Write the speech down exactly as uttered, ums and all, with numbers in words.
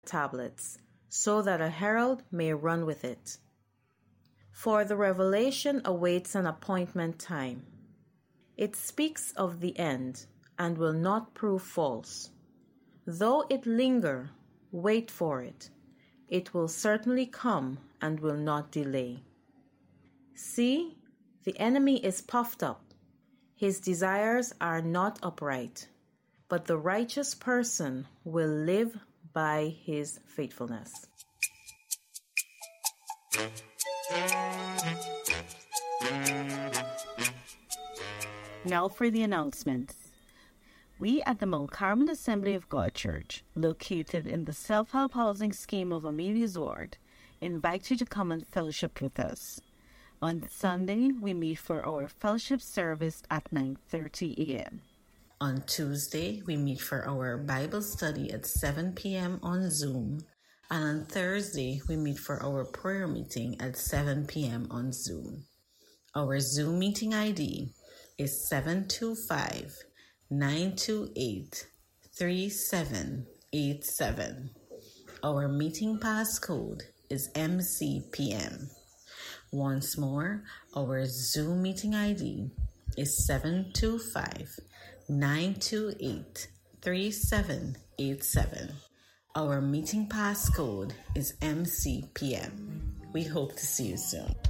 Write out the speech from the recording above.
tablets, so that a herald may run with it. For the revelation awaits an appointment time. It speaks of the end, and will not prove false. Though it linger, wait for it. It will certainly come and will not delay. See, the enemy is puffed up. His desires are not upright, but the righteous person will live by his faithfulness. Now for the announcements. We at the Mount Carmel Assembly of God Church, located in the self-help housing scheme of Amelia's Ward, invite you to come and fellowship with us. On Sunday, we meet for our fellowship service at nine thirty a.m. On Tuesday, we meet for our Bible study at seven p.m. on Zoom. And on Thursday, we meet for our prayer meeting at seven p.m. on Zoom. Our Zoom meeting I D is seven two five, nine two eight, three seven eight seven. Our meeting passcode is M C P M. Once more, our Zoom meeting I D is seven two five, nine two eight, three seven eight seven. Our meeting passcode is M C P M. We hope to see you soon.